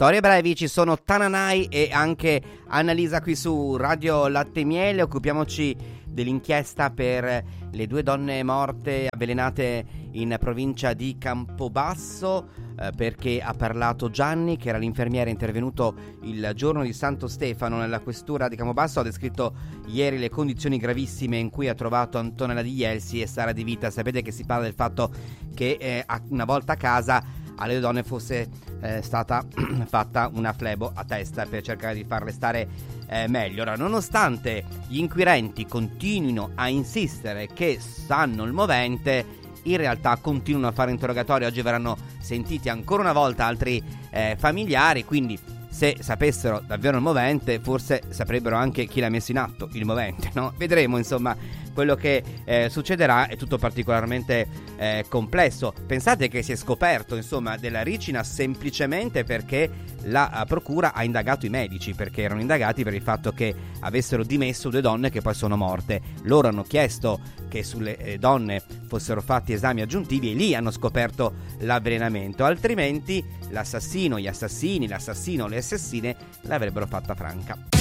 Storie brevi, ci sono Tananai e anche Annalisa qui su Radio Latte e Miele. Occupiamoci dell'inchiesta per le 2 donne morte avvelenate in provincia di Campobasso, perché ha parlato Gianni, che era l'infermiere intervenuto il giorno di Santo Stefano nella questura di Campobasso. Ha descritto ieri le condizioni gravissime in cui ha trovato Antonella Di Jelsi e Sara Di Vita. Sapete che si parla del fatto che una volta a casa alle 2 donne fosse stata fatta una flebo a testa per cercare di farle stare meglio. Ora, nonostante gli inquirenti continuino a insistere che sanno il movente, in realtà continuano a fare interrogatori. Oggi verranno sentiti ancora una volta altri familiari, quindi se sapessero davvero il movente forse saprebbero anche chi l'ha messo in atto il movente, no? Vedremo insomma quello che succederà. È tutto particolarmente complesso. Pensate che si è scoperto insomma della ricina semplicemente perché la procura ha indagato i medici, perché erano indagati per il fatto che avessero dimesso 2 donne che poi sono morte. Loro hanno chiesto che sulle donne fossero fatti esami aggiuntivi e lì hanno scoperto l'avvelenamento, altrimenti l'assassino, gli assassini, l'assassino o le assassine l'avrebbero fatta franca.